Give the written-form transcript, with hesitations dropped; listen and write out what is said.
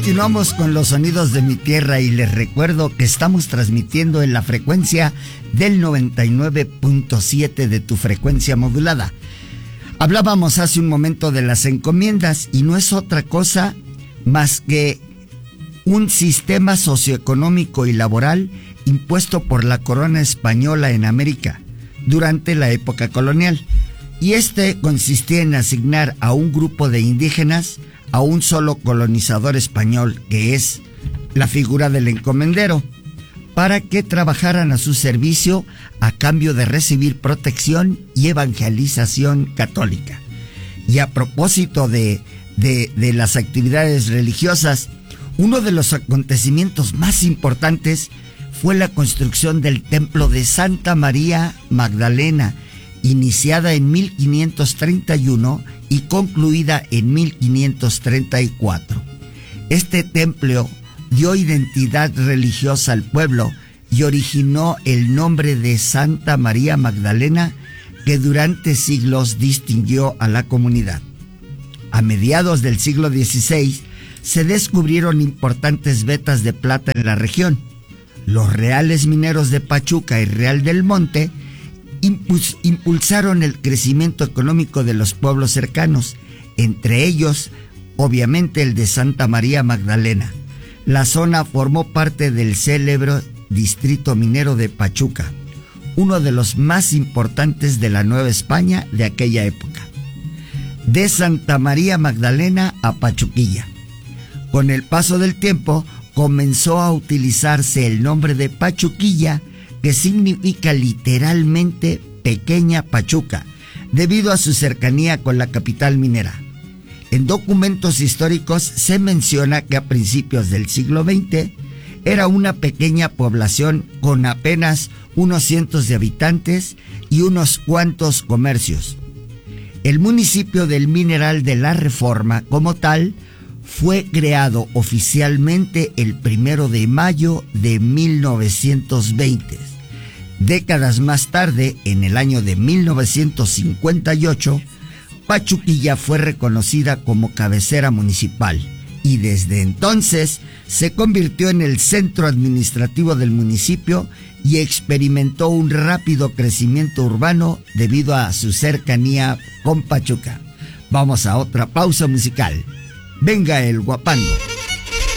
Continuamos con los sonidos de mi tierra y les recuerdo que estamos transmitiendo en la frecuencia del 99.7 de tu frecuencia modulada. Hablábamos hace un momento de las encomiendas y no es otra cosa más que un sistema socioeconómico y laboral impuesto por la corona española en América durante la época colonial. Y consistía en asignar a un grupo de indígenas a un solo colonizador español, que es la figura del encomendero, para que trabajaran a su servicio a cambio de recibir protección y evangelización católica. Y a propósito de las actividades religiosas, uno de los acontecimientos más importantes fue la construcción del templo de Santa María Magdalena, iniciada en 1531 y concluida en 1534. Este templo dio identidad religiosa al pueblo y originó el nombre de Santa María Magdalena, que durante siglos distinguió a la comunidad. A mediados del siglo XVI se descubrieron importantes vetas de plata en la región. Los reales mineros de Pachuca y Real del Monte impulsaron el crecimiento económico de los pueblos cercanos, entre ellos, obviamente, el de Santa María Magdalena. La zona formó parte del célebre distrito minero de Pachuca, uno de los más importantes de la Nueva España de aquella época. De Santa María Magdalena a Pachuquilla. Con el paso del tiempo, comenzó a utilizarse el nombre de Pachuquilla, que significa literalmente pequeña Pachuca, debido a su cercanía con la capital minera. En documentos históricos se menciona que a principios del siglo XX era una pequeña población con apenas unos cientos de habitantes y unos cuantos comercios. El municipio del Mineral de la Reforma, como tal, fue creado oficialmente el 1 de mayo de 1920. Décadas más tarde, en el año de 1958, Pachuquilla fue reconocida como cabecera municipal y desde entonces se convirtió en el centro administrativo del municipio y experimentó un rápido crecimiento urbano debido a su cercanía con Pachuca. Vamos a otra pausa musical. Venga el guapango.